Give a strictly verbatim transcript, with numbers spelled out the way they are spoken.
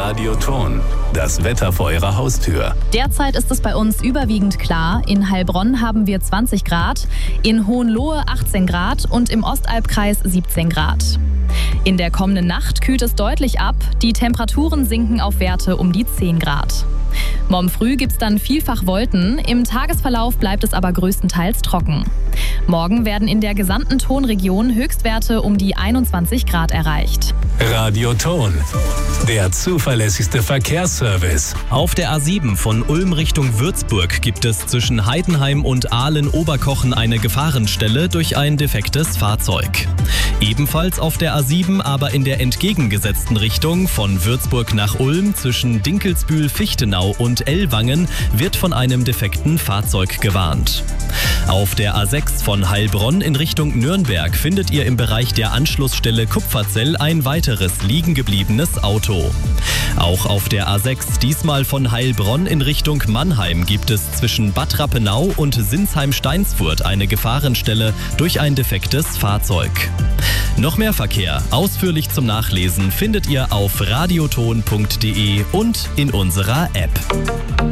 Radioton, das Wetter vor Ihrer Haustür. Derzeit ist es bei uns überwiegend klar. In Heilbronn haben wir zwanzig Grad, in Hohenlohe achtzehn Grad und im Ostalbkreis siebzehn Grad. In der kommenden Nacht kühlt es deutlich ab. Die Temperaturen sinken auf Werte um die zehn Grad. Morgen früh gibt es dann vielfach Wolken. Im Tagesverlauf bleibt es aber größtenteils trocken. Morgen werden in der gesamten Tonregion Höchstwerte um die einundzwanzig Grad erreicht. Radioton, der zuverlässigste Verkehrsservice. Auf der A sieben von Ulm Richtung Würzburg gibt es zwischen Heidenheim und Aalen-Oberkochen eine Gefahrenstelle durch ein defektes Fahrzeug. Ebenfalls auf der A sieben, aber in der entgegengesetzten Richtung von Würzburg nach Ulm zwischen Dinkelsbühl-Fichtenau und Ellwangen wird von einem defekten Fahrzeug gewarnt. Auf der A sechs von Heilbronn in Richtung Nürnberg findet ihr im Bereich der Anschlussstelle Kupferzell ein weiteres liegen gebliebenes Auto. Auch auf der A sechs, diesmal von Heilbronn in Richtung Mannheim, gibt es zwischen Bad Rappenau und Sinsheim-Steinsfurt eine Gefahrenstelle durch ein defektes Fahrzeug. Noch mehr Verkehr, ausführlich zum Nachlesen, findet ihr auf radioton punkt de und in unserer App.